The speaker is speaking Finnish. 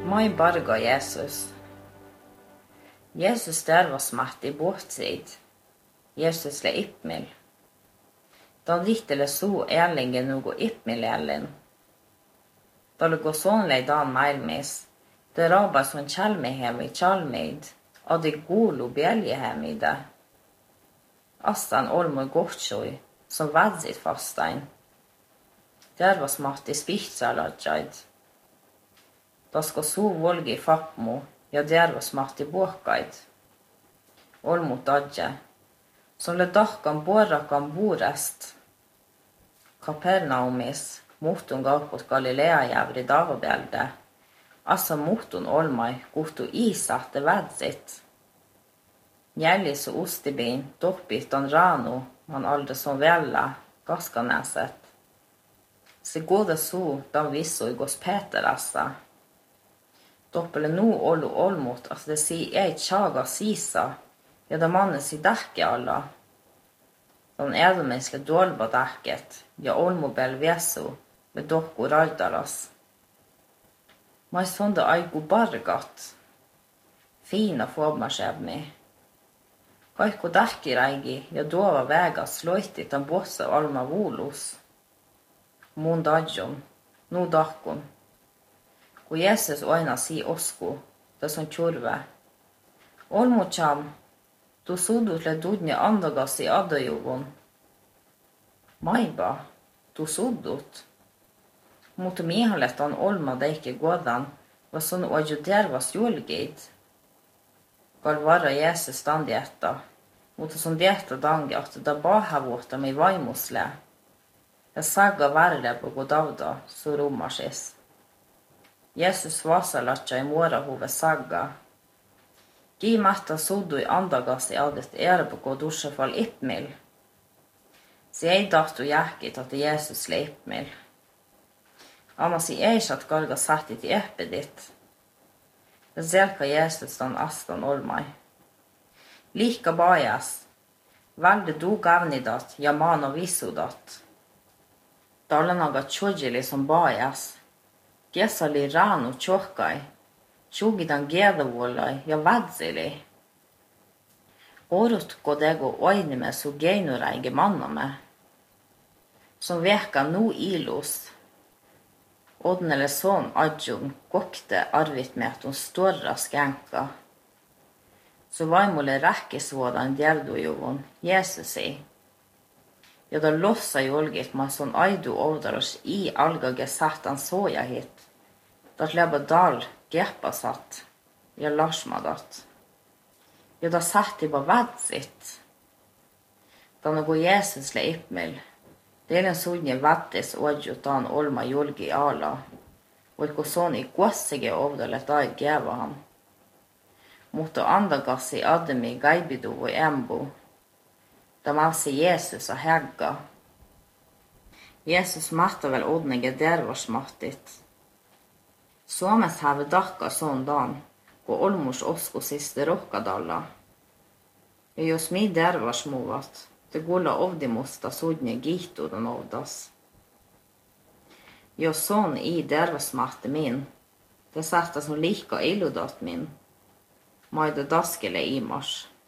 Mai barga Jesus. Jeesus tervasmahti puhtseid. Jeesusle ipmil. Dan rihtele suu ärlingen nugu ipmil ällen. Talgo sonlei dan maailmis. Det rabas on chalmehemi chalmeid. Adi gulu bjeljehemide. Astan olmo gohtsoi, som vadsit fastain. Tervasmahti spihtsaladjaid. Tasko suu volgi fakmu ja tervasmahti puhkaid. Olmu tadje. Som le tahkan borrakan vuurest. Kapernaumis muhtun kauput Galilea jävri tavapelde. Assa muhtun olmai kuhtu iisahte vädsit. Jällisu ustibiin toppihtan raanu man alde som välla kaskanäset. Se goda suu dan vissoi gos Peterassa. Toppele nu olu olmut at det si ei tjaga sisa. Ja da mannen si däkke alla. Dan edelmensle dolva däcket. Ja olmobel vesu med dokku raidaras. Mai sonda aiku bargat. Fina fobmarsebmi. Kaikku däkkiräigi ja dova vägas loitit an bossa alma vuulus. Mun dadjon, nu dakkun. Kun Jesus aina si osku, tas on tjurve. Olmu cham, tu sudutle dudne andagasi adajuvun. Maiba, tu sudut. Mutta miehalet on olma deike godan, was on oju tervas julgeit. Kal varra Jesus standietta, mutta sun dietta dangi ahtu da bahavuutta mi vaimusle. Ja sagga värle på godavda, så rummasis. Jesus vasalatja i muorahuve sagga. Gi matta sudui andagasi adet erpoko dussefall ipmil. Se ei tahtu jähkit, att Jesus le ipmil. Amasi ei saat kalga sahtit i eppedit. Ja selka Jesus dan astan olmai. Lihka bajas. Valde du gavnidat ja maano visudat. Talanaga tjodjili som bajas. Gesali ranu tjohkai. Tjugidan gedavuolai ja vadzili. Orut kodego oinime su geinuräige manname. Som veka nu ilus. Odnele son adjun kokte arvit med at hun storra skänka. Så vaimole räkkisvuodan djerdujuvun Jesusi. Ja da lossa julgit ma son aidu ovdaros i algage satan soja hit. Dat leba dal gepasat ja lasmadat. Ja da satti ba vadsit. Da nagu Jesus le ipmil. Delen sudnje vattis odjutan olma julgi ala. Oiko soni kuossige ovdalle tai geva ham. Mutta andagassi ademi gaibidu voi embu. Da mavsi Jesus a hägga. Jesus mahta vel odnege dervarsmahtit. Suomes have dakka son dan, kun olmus osku siste rohkadalla. Ja jos mi dervarsmuvat, te gulla ovdimusta sudnje gihtudan ovdas. Jos son i dervasmahti min, te sähtas on lihka iludat min, maida daskele imars.